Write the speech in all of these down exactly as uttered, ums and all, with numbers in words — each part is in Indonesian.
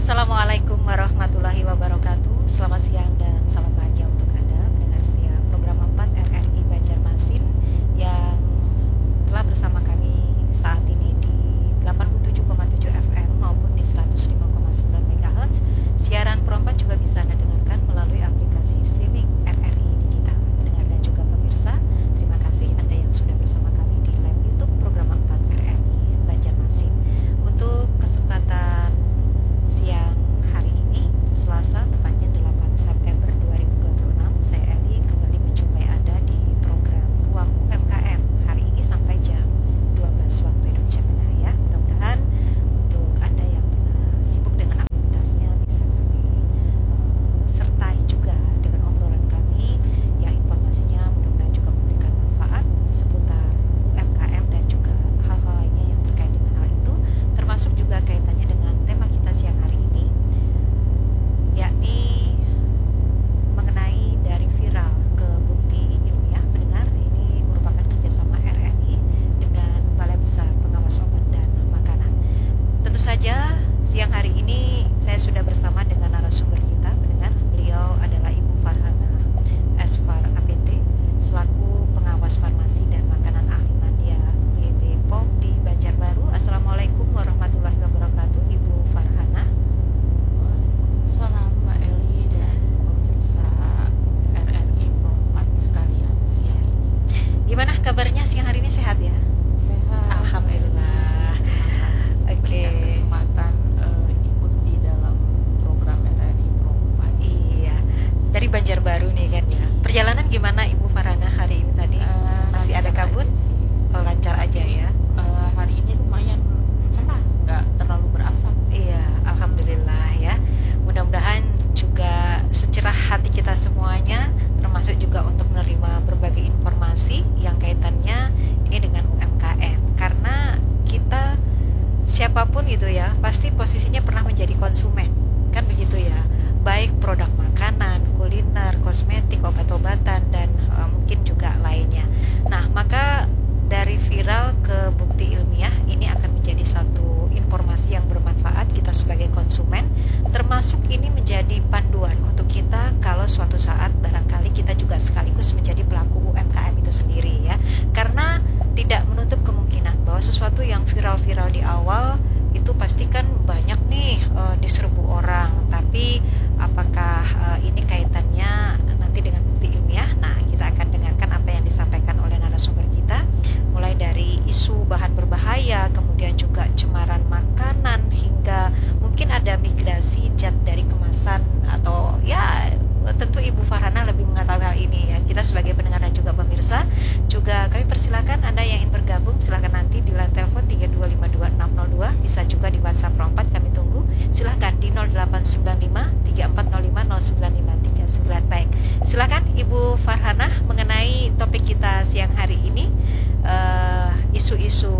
Assalamualaikum warahmatullahi wabarakatuh. Selamat siang dan salam bahagia untuk Anda mendengar setia program empat R R I Banjarmasin yang telah bersama kami saat ini di delapan puluh tujuh koma tujuh F M maupun di seratus lima koma sembilan MHz. Siaran Pro empat juga bisa Anda dengarkan melalui aplikasi streaming R R I Digital. Pendengar dan juga pemirsa, terima kasih Anda yang sudah bersama kami di live YouTube program empat R R I Banjarmasin. Untuk kesempatan siang hari ini, Selasa, tepatnya delapan September dua ribu dua puluh enam, saya Eli kembali menjumpai Anda di program Ruang U M K M hari ini sampai jam dua belas waktu Indonesia Tengah ya. Mudah-mudahan untuk Anda yang tengah sibuk dengan aktivitasnya bisa kami uh, sertai juga dengan obrolan kami yang informasinya mudah-mudahan juga memberikan manfaat seputar U M K M dan juga hal-hal lainnya yang terkait dengan hal itu, termasuk juga kaitannya dengan tema kita siang hari ini, yakni mengenai dari viral ke bukti ilmiah. Mendengar ini merupakan kerjasama R R I dengan Balai Besar Pengawas Obat dan Makanan. Tentu saja siang hari ini saya sudah bersama dengan narasumber kita. Mendengar beliau adalah Ibu Farhana Esfar A P T selaku pengawas farmasi dan makanan ahli Madya B P P O M di Banjarbaru. Assalamualaikum warahmatullahi wabarakatuh, Ibu Farhana. Waalaikumsalam Mbak Eli dan pemirsa R R I Pro empat sekalian siang ini. Gimana kabarnya siang hari ini, sehat ya? Sehat. Alhamdulillah. Terima kasih Oke. berikan kesempatan eh, ikut di dalam program R R I Pro empat. Iya, dari Banjarbaru nih kan ya. Perjalanan gimana Ibu Farhana hari ini tadi? Eh, Masih ada lancar kabut? aja sih. Oh, lancar aja ya. Eh, hari ini lumayan cerah, nggak terlalu berasap. Iya, alhamdulillah ya. Mudah-mudahan juga secerah hati kita semuanya, termasuk juga untuk menerima berbagai informasi yang kaitannya ini dengan U M K M. Karena kita siapapun gitu ya, pasti posisinya pernah menjadi konsumen, kan begitu ya. Baik produk makanan, kuliner, kosmetik, obat-obatan, dan uh, mungkin juga lainnya. Nah, maka dari viral ke bukti ilmiah ini akan menjadi satu informasi yang bermanfaat kita sebagai konsumen, termasuk ini menjadi panduan untuk kita kalau suatu saat barangkali kita juga sekaligus menjadi pelaku U M K M itu sendiri ya. Karena tidak menutup kemungkinan bahwa sesuatu yang viral-viral di awal itu pasti kan banyak nih e, diserbu orang, tapi apakah e, ini kaitannya nanti dengan bukti ilmiah? Nah, kita akan dengarkan apa yang disampaikan oleh narasumber kita, mulai dari isu bahan berbahaya, kemudian juga cemaran makanan, hingga mungkin ada migrasi zat dari kemasan, atau ya tentu Ibu Farhana lebih mengetahui hal ini ya. Kita sebagai pendengar dan juga pemirsa juga kami persilakan Anda yang ingin bergabung, silakan nanti di line telepon tiga dua lima dua enam nol dua, bisa juga di WhatsApp Pro empat, kami tunggu. Silakan di nol delapan sembilan lima tiga empat nol lima nol sembilan lima tiga sembilan. Baik, silakan Ibu Farhana mengenai topik kita siang hari ini, uh, isu-isu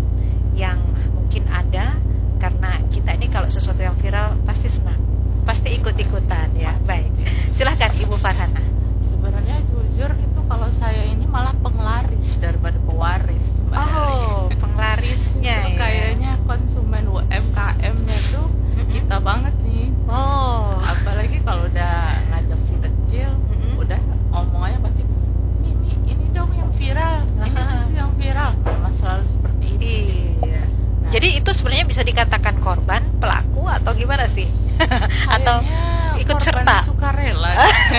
yang mungkin ada, karena kita ini kalau sesuatu yang viral pasti senang, pasti ikut-ikutan ya. Baik, silahkan Ibu Farhana. Sebenarnya jujur itu kalau saya ini malah penglaris daripada pewaris, Mbak Eli. Oh, penglarisnya Itu ya. kayaknya konsumen U M K M-nya tuh kita banget nih. Oh, Apalagi kalau udah ngajak si kecil, Mm-mm. udah omongannya pasti ini, ini, ini dong yang viral, ini susu yang viral. Memang selalu seperti ini. iya. Nah, Jadi itu sebenarnya bisa dikatakan korban, pelaku, atau gimana sih? Atau kayaknya ikut korban serta? sukarela.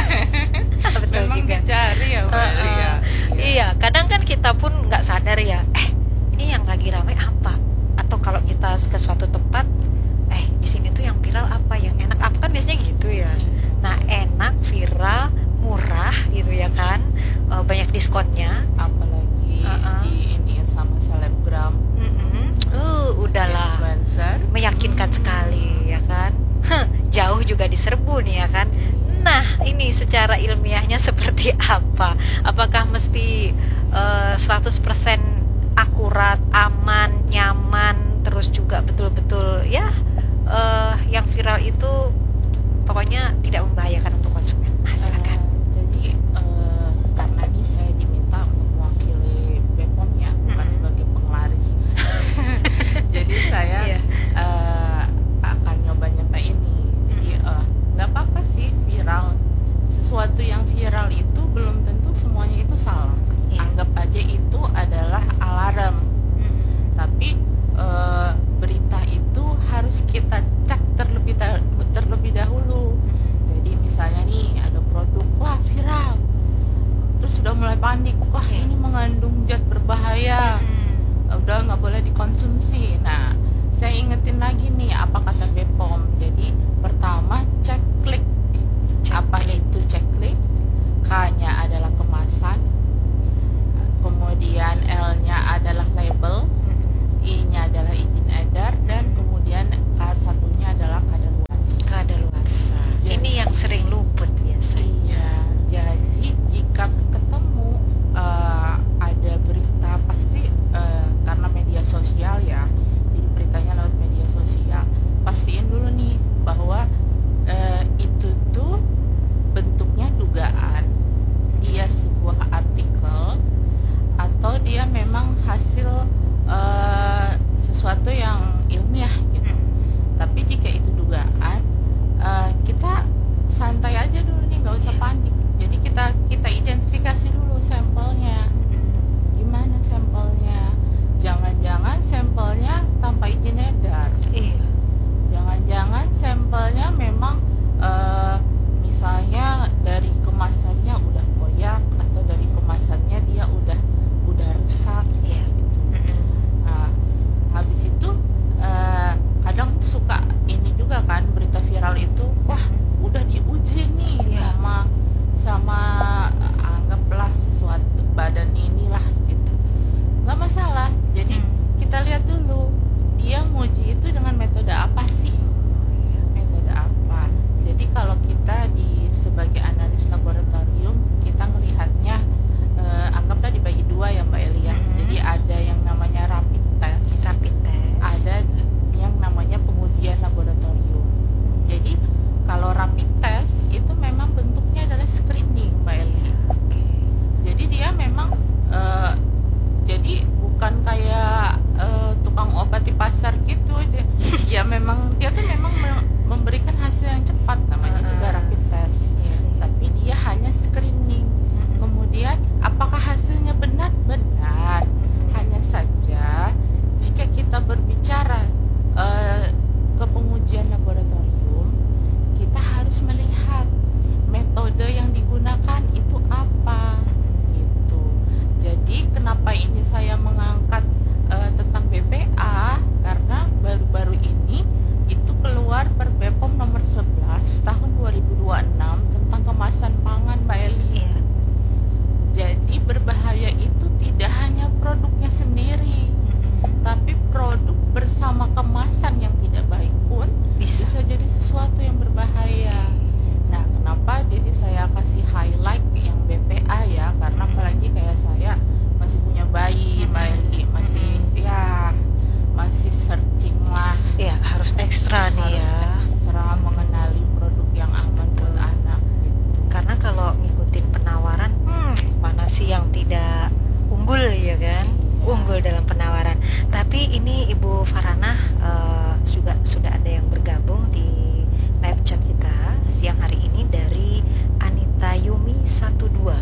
Betul Memang juga. dicari ya, Mbak Uh-uh. Eli, ya. Iya, kadang kan kita pun nggak sadar ya. Eh, ini yang lagi ramai apa? Atau kalau kita ke suatu tempat, eh di sini tuh yang viral apa, yang enak apa, kan biasanya gitu ya. Nah, enak, viral, murah gitu ya kan, E, banyak diskonnya. Apalagi Uh-uh. di ini sama selebgram, Mm-mm. Uh, udahlah, influencer. meyakinkan sekali ya kan. Heh, jauh juga diserbu nih ya kan. Nah, ini secara ilmiahnya seperti apa? Apakah mesti uh, seratus persen akurat, aman, nyaman, terus juga betul-betul ya uh, yang viral itu pokoknya tidak membahayakan untuk konsumen? Nah, silakan. Eh, jadi eh, karena ini saya diminta untuk mewakili B P O M ya, bukan Mm-mm. sebagai penglaris. Jadi saya Iya. eh, akan nyoba nyampein nih kemasan yang tidak baik pun Bisa. bisa jadi sesuatu yang berbahaya. Nah, kenapa jadi saya kasih highlight yang B P A ya? Karena apalagi kayak saya masih punya bayi, Mbak Eli, masih ya masih searching lah, Ya harus ekstra nih harus ya. ekstra mengenali produk yang aman buat anak gitu. Karena kalau ngikutin penawaran, hmm, mana sih yang tidak unggul ya kan? Iya. Unggul dalam penawaran. Tapi ini Ibu Farhanah eh, juga sudah ada yang bergabung di live chat kita siang hari ini dari Anita Yumi satu dua.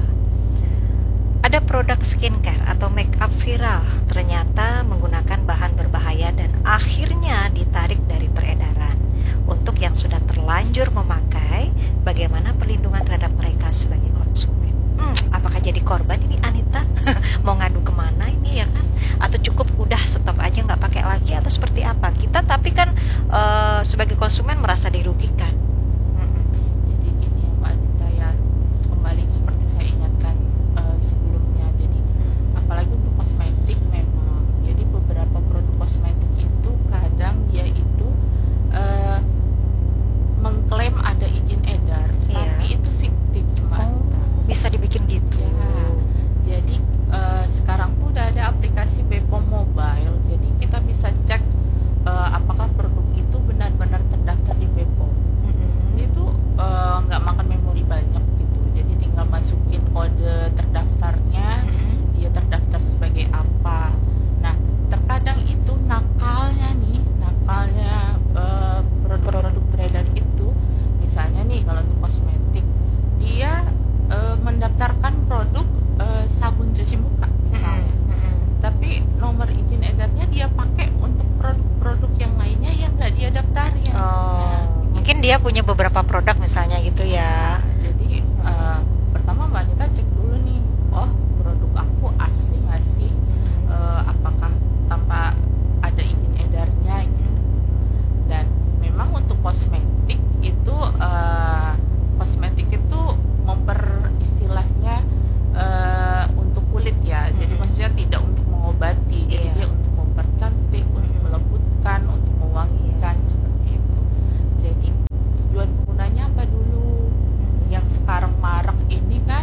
Ada produk skincare atau make up viral ternyata menggunakan bahan berbahaya dan akhirnya ditarik dari peredaran. Untuk yang sudah terlanjur memakai, bagaimana perlindungan terhadap mereka sebagai konsumen? Hmm, apakah jadi korban ini Anita? Mau ngadu kemana ini ya kan? Atau cukup udah stop aja nggak pakai lagi atau seperti apa? Kita tapi kan eh, sebagai konsumen merasa dirugikan. Mm-mm. Jadi gini ya Mbak Adita ya, kembali seperti saya ingatkan eh, sebelumnya. Jadi apalagi untuk kosmetik memang, jadi beberapa produk kosmetik itu kadang dia itu eh, mengklaim ada izin edar, Iya. tapi itu fiktif Mbak Adita. Bisa dibikin gitu. Ya, jadi eh, sekarang tuh udah ada aplikasi B P O M Mobile, jadi kita bisa cek eh, apakah produk itu benar-benar terdaftar di B P O M. Mm-mm. Itu eh, nggak makan memori banyak gitu, jadi tinggal masukin kode terdaftarnya, Mm-mm. dia terdaftar sebagai apa. Nah, terkadang itu nakalnya nih, nakalnya eh, produk-produk beredar itu, misalnya nih kalau untuk kosmetik, dia eh, mendaftarkan produk eh, sabun cuci muka misalnya, Mm-mm. tapi nomor izin edarnya dia pakai untuk produk-produk yang lainnya yang nggak dia daftarin. Oh, Nah, mungkin dia punya beberapa produk misalnya gitu ya. jadi eh, pertama Mbak Anita cek dulu nih, oh produk aku asli nggak sih? Eh, apakah tanpa ada izin edarnya gitu. Dan memang untuk kosmetik itu eh, kosmetik itu memper istilahnya eh, untuk kulit ya. Jadi Mm-mm. maksudnya tidak untuk mengobati, jadi Iya. dia untuk mempercantik, untuk Mm-mm. melembutkan, untuk mewangikan seperti itu. Jadi tujuan gunanya apa dulu? Yang sekarang marak ini kan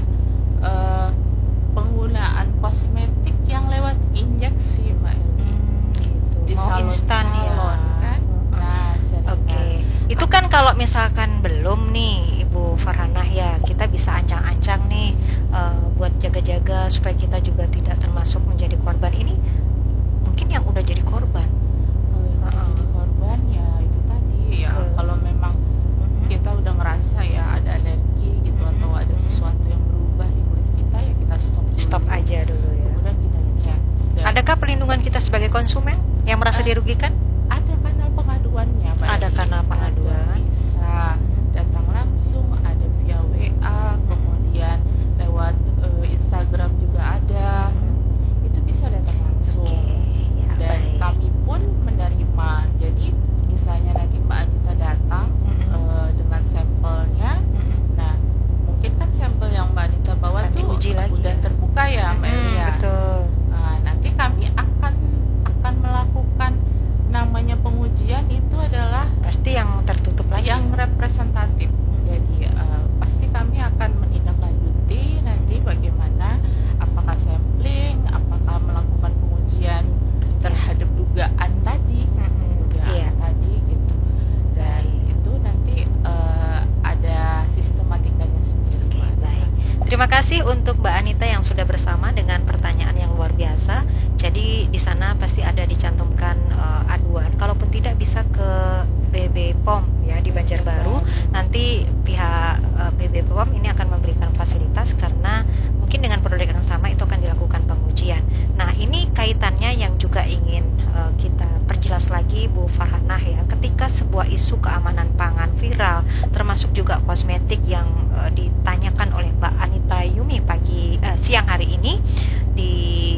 eh, penggunaan kosmetik yang lewat injeksi, Mbak Eli. Hmm, gitu. Di Mau salon, instan ya. salon, kan? Mm-mm. Nah, sering Oke, kan. itu kan kalau misalkan belum nih Ibu Farhanah ya, kita bisa ancang-ancang nih eh, buat jaga-jaga supaya kita juga tidak termasuk menjadi korban ini. Mungkin yang udah jadi korban. Kalau yang udah Uh-uh. jadi korban ya itu tadi ya, Ke- kalau memang Mm-mm. kita udah ngerasa ya ada alergi gitu atau ada sesuatu yang berubah di kulit kita, ya kita stop dulu. Stop aja dulu ya. Kemudian kita cek. Dan Adakah perlindungan kita sebagai konsumen yang merasa Eh, dirugikan? ada kanal pengaduannya, Mbak Ada Eli. kanal pengaduan. Ada, bisa datang langsung, ada via W A, kemudian lewat eh, Instagram juga ada. Itu bisa datang langsung. Oke, ya Dan baik. kami pun menerima. Jadi misalnya nanti Mbak Anita datang Mm-mm. eh, dengan sampelnya. Mm-mm. Nah, mungkin kan sampel yang Mbak Anita bawa Akan tuh diuji lagi udah ya? terbuka ya, Mbak Eli Mm-mm, ya. betul. Nah, nanti kami akan akan melakukan namanya pengujian, itu adalah Pasti yang tertutup lagi. yang representatif. Jadi eh, pasti kami akan menindaklanjuti nanti bagaimana, apakah sampling, apakah melakukan pengujian terhadap dugaan tadi, Mm-mm, dugaan iya. tadi gitu. Dan itu nanti eh, ada sistematikanya sendiri. Oke, Mbak Anita. baik. Terima kasih untuk Mbak Anita yang sudah bersama dengan pertanyaan yang luar biasa. Jadi di sana pasti ada dicantumkan eh, aduan. Kalaupun tidak bisa ke B B P O M ya di Banjarbaru. Nanti pihak eh, B B P O M ini akan memberikan fasilitas karena mungkin dengan produk yang sama itu akan dilakukan pengujian. Nah, ini kaitannya yang juga ingin eh, kita perjelas lagi Bu Farhanah ya. Ketika sebuah isu keamanan pangan viral, termasuk juga kosmetik yang eh, ditanyakan oleh Mbak Anita Yumi pagi eh, siang hari ini di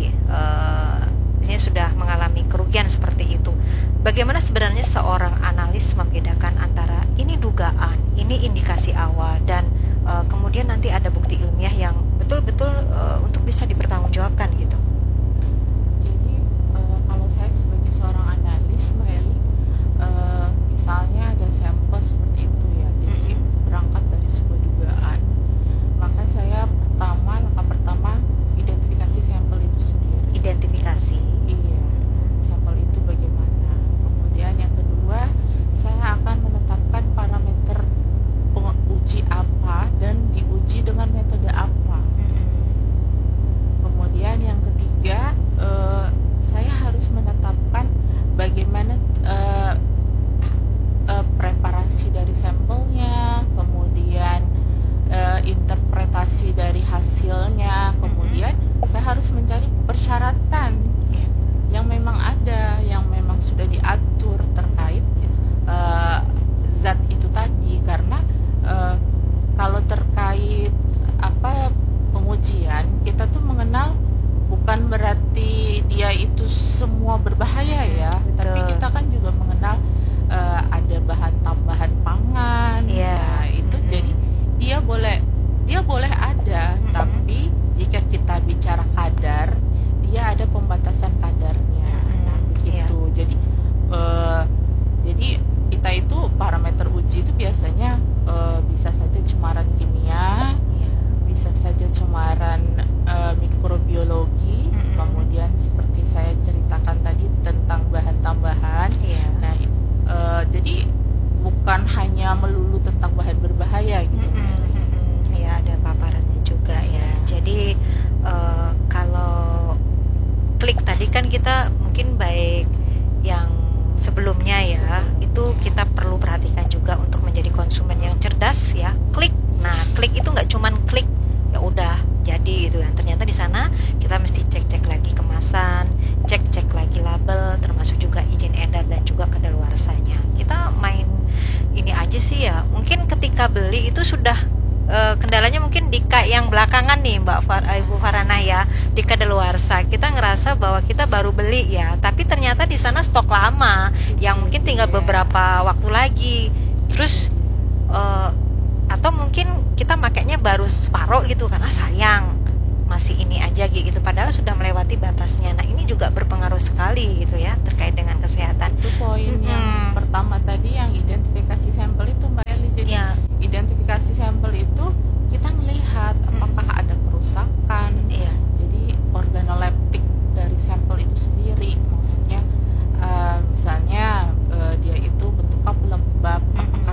eh, ini sudah mengalami kerugian seperti itu. Bagaimana sebenarnya seorang analis membedakan antara ini dugaan, ini indikasi awal, dan eh, kemudian nanti ada bukti ilmiah yang betul-betul eh, untuk bisa dipertanggungjawabkan gitu. Jadi eh, kalau saya sebagai seorang analis, Mbak Eli, jadi bukan hanya melulu tentang bahan berbahaya gitu. Mm-mm. Ya, ada paparannya juga ya. Jadi eh, kalau klik tadi kan kita mungkin baik yang sebelumnya ya, Sebelumnya. itu kita perlu perhatikan juga untuk menjadi konsumen yang cerdas ya. Klik. Nah, klik itu nggak cuman klik ya udah jadi gitu kan. Ternyata di sana kita mesti cek-cek lagi kemasan, cek-cek lagi label, termasuk juga izin edar dan juga kadaluarsanya. Kita main ini aja sih ya. Mungkin ketika beli itu sudah eh, kendalanya mungkin di K yang belakangan nih Mbak Far, eh, Ibu Farana ya, di kadaluarsa. Kita ngerasa bahwa kita baru beli ya, tapi ternyata di sana stok lama yang mungkin tinggal beberapa waktu lagi. Terus eh, atau mungkin kita makainya baru separuh gitu karena sayang masih ini aja gitu, padahal sudah melewati batasnya. Nah, ini juga berpengaruh sekali gitu ya terkait dengan kesehatan. Itu poin Hmm. yang pertama tadi, yang identifikasi sampel itu Mbak Eli. Jadi Ya. identifikasi sampel itu kita melihat apakah ada kerusakan. Iya. Jadi organoleptik dari sampel itu sendiri, maksudnya uh, misalnya uh, dia itu bentuknya pelembab, apakah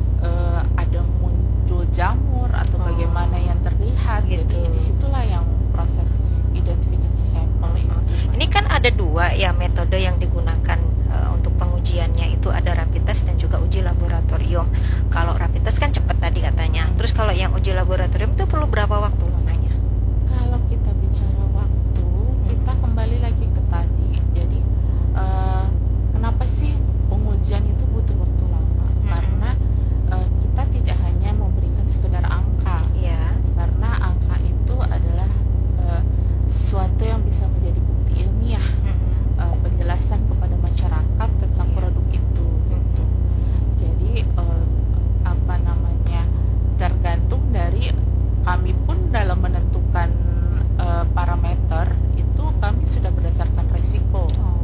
uh, ada muncul jamur atau Oh. bagaimana yang terlihat. Gitu. Jadi disitulah yang proses identifikasi sampel itu. Ini kan ada dua ya metode yang digunakan uh, untuk pengujiannya, itu ada rapid test dan juga uji laboratorium. Kalau rapid test kan cepat tadi katanya. Terus kalau yang uji laboratorium itu perlu berapa waktu lamanya? Kalau kita bicara waktu, kita kembali lagi ke tadi. Jadi uh, kenapa sih pengujian itu butuh waktu lama? Karena uh, kita tidak hanya memberikan sekedar angka. Ya. Karena angka itu adalah uh, sesuatu yang bisa menjadi bukti ilmiah, uh, penjelasan kepada masyarakat tentang produk itu gitu. Jadi uh, apa namanya, tergantung dari kami pun dalam menentukan uh, parameter itu kami sudah berdasarkan resiko.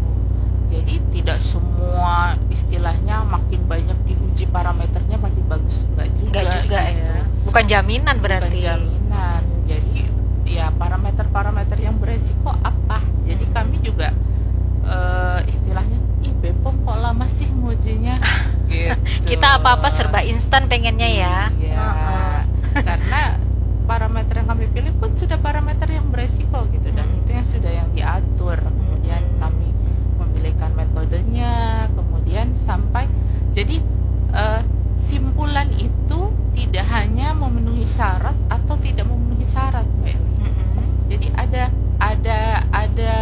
Jadi tidak semua istilahnya makin banyak diuji parameternya makin bagus, enggak juga. Enggak juga gitu. ya. Bukan jaminan berarti. Bukan jaminan. Jadi ya parameter-parameter yang beresiko apa? Jadi kami juga uh, istilahnya, ih B P O M kok lama sih ngujinya? Gitu. Kita apa-apa serba instan pengennya ya. Iya. Uh-uh. Karena parameter yang kami pilih pun sudah parameter yang beresiko gitu, dan itu yang sudah yang diatur. Kemudian kami memilihkan metodenya, kemudian sampai jadi uh, simpulan itu tidak hanya memenuhi syarat atau tidak memenuhi syarat, Mbak Eli. Jadi ada ada ada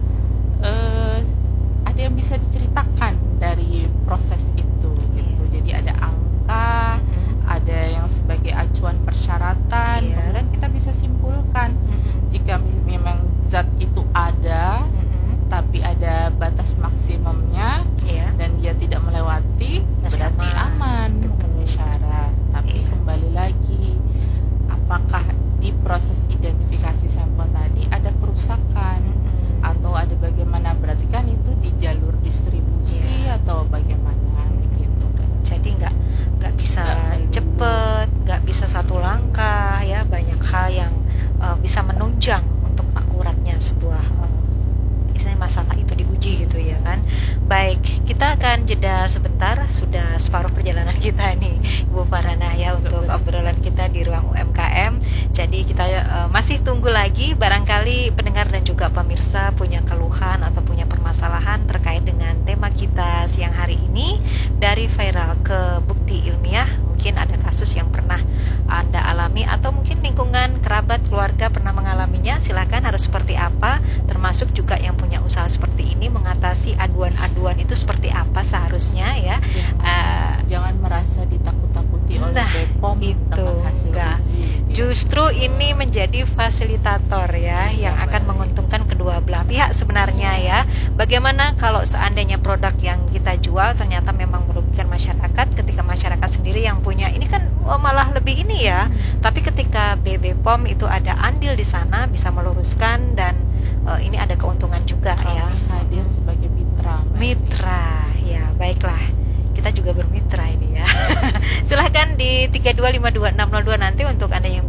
uh, ada yang bisa diceritakan dari proses itu gitu. Jadi ada angka, ada yang sebagai acuan persyaratan, Iya. kemudian kita bisa simpulkan jika memang zat itu ada tapi ada batas maksimumnya, Iya. dan dia tidak melewati, Masih berarti aman. aman memenuhi syarat. Tapi Iya. kembali lagi, apakah di proses identifikasi sampel tadi ada kerusakan atau ada bagaimana? Berarti kan itu di jalur distribusi Iya. atau bagaimana begitu. Jadi nggak nggak bisa Nggak cepet, nggak bisa satu langkah ya, banyak hal yang uh, bisa menunjang untuk akuratnya sebuah uh, istilahnya masalah itu diuji gitu ya kan. Baik, kita akan jeda sebentar, sudah separuh perjalanan kita nih Ibu Farana ya untuk obrolan kita di ruang U M K M. Jadi kita uh, masih tunggu lagi, barangkali pendengar dan juga pemirsa punya keluhan atau punya permasalahan terkait dengan tema kita siang hari ini, dari viral ke bukti ilmiah. Mungkin ada kasus yang pernah Anda alami atau mungkin lingkungan kerabat keluarga pernah mengalaminya. Silakan, harus seperti apa, termasuk juga yang punya usaha seperti ini mengatasi aduan-aduan itu seperti apa seharusnya ya. Jangan, Uh, jangan merasa ditakut-takuti oleh Nah, B P O M itu dengan hasil enggak. uji. Justru ini menjadi fasilitator ya, yang Iya, akan baik. menguntungkan kedua belah pihak sebenarnya ya. Bagaimana kalau seandainya produk yang kita jual ternyata memang merugikan masyarakat, ketika masyarakat sendiri yang punya ini kan oh, malah lebih ini ya. Tapi ketika B B P O M itu ada andil di sana, bisa meluruskan, dan eh, ini ada keuntungan juga Kami ya. hadir sebagai mitra, Mbak Eli. Mitra, ya baiklah. Kita juga bermitra ini ya. Silahkan di tiga dua lima dua enam nol dua nanti untuk Anda yang